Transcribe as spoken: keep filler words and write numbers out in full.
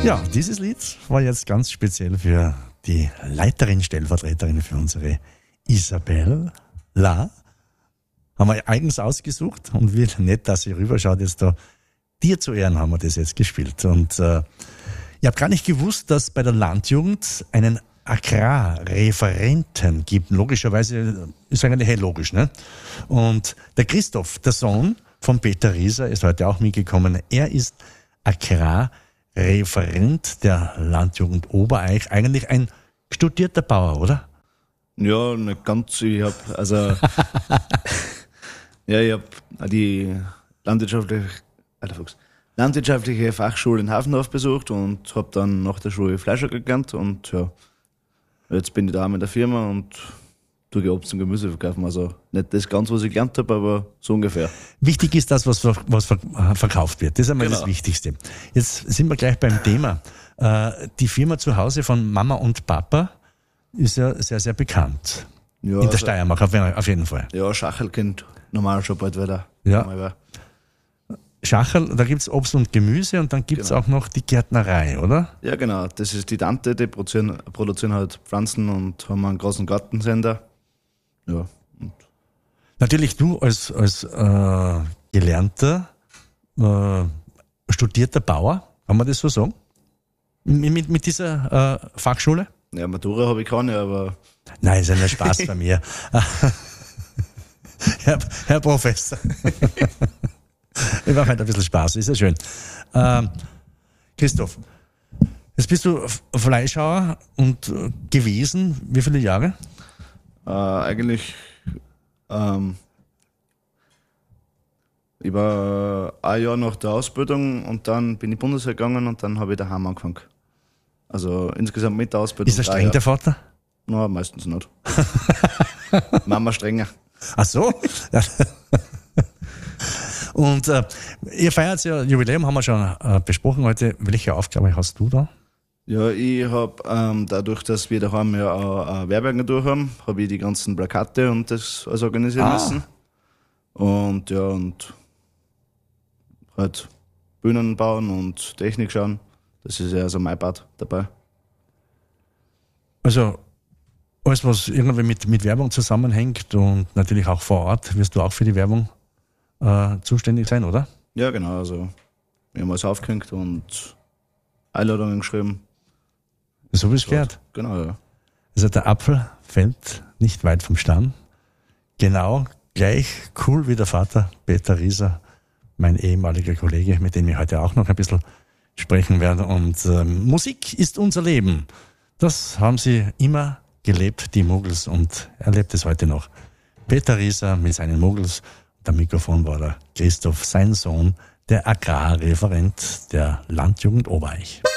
Ja, dieses Lied war jetzt ganz speziell für die Leiterin, Stellvertreterin für unsere Isabel La. Haben wir eigens ausgesucht und will nicht, dass sie rüberschaut, jetzt da dir zu Ehren haben wir das jetzt gespielt. Und äh, ich habe gar nicht gewusst, dass bei der Landjugend einen Agrarreferenten gibt. Logischerweise ist eigentlich hey, logisch, ne? Und der Christoph, der Sohn von Peter Rieser, ist heute auch mitgekommen. Er ist Agrarreferent der Landjugend Obereich. Eigentlich ein studierter Bauer, oder? Ja, nicht ganz. Ich hab, also, ja, ich hab die landwirtschaftliche, Alter Fuchs, landwirtschaftliche Fachschule in Hafendorf besucht und hab dann nach der Schule Fleischer gelernt und ja, jetzt bin ich da mit der Firma und tue Obst und Gemüse verkaufen. Also nicht das ganz, was ich gelernt habe, aber so ungefähr. Wichtig ist das, was, was verkauft wird. Das ist einmal genau das Wichtigste. Jetzt sind wir gleich beim Thema. Die Firma zu Hause von Mama und Papa ist ja sehr, sehr bekannt. Ja, in der also, Steiermark auf jeden Fall. Ja, Schachel kennt normal schon bald wieder. Ja. Schachel, da gibt's Obst und Gemüse und dann gibt's genau auch noch die Gärtnerei, oder? Ja, genau. Das ist die Tante, die produzieren, produzieren halt Pflanzen und haben einen großen Gartensender. Ja. Und natürlich du als, als äh, gelernter, äh, studierter Bauer, kann man das so sagen? Mit, mit, mit dieser äh, Fachschule? Ja, Matura habe ich keine, aber... Nein, ist ja nur Spaß bei mir. Herr, Herr Professor. Ich mache halt ein bisschen Spaß, ist ja schön. Ähm, Christoph, jetzt bist du Fleischhauer und äh, gewesen, wie viele Jahre? Äh, eigentlich, ähm, ich war ein Jahr nach der Ausbildung und dann bin ich Bundeswehr gegangen und dann habe ich daheim angefangen. Also insgesamt mit der Ausbildung. Ist er streng, der Vater? Nein, meistens nicht. Mama strenger. Ach so? Und äh, ihr feiert ja Jubiläum, haben wir schon äh, besprochen heute. Welche Aufgabe hast du da? Ja, ich habe ähm, dadurch, dass wir daheim ja auch eine Werbeagentur haben, habe ich die ganzen Plakate und das alles organisieren ah. müssen. Und ja, und halt Bühnen bauen und Technik schauen. Das ist ja also mein Part dabei. Also alles, was irgendwie mit, mit Werbung zusammenhängt und natürlich auch vor Ort, wirst du auch für die Werbung äh, zuständig sein, oder? Ja, genau. Also wir haben alles aufgehängt und Einladungen geschrieben. So wie es gehört. Genau, ja. Also der Apfel fällt nicht weit vom Stamm. Genau, gleich cool wie der Vater Peter Rieser, mein ehemaliger Kollege, mit dem ich heute auch noch ein bisschen sprechen werde. Und ähm, Musik ist unser Leben. Das haben sie immer gelebt, die Muggels, und er lebt es heute noch. Peter Rieser mit seinen Muggels. Am Mikrofon war der Christoph, sein Sohn, der Agrarreferent der Landjugend Obereich.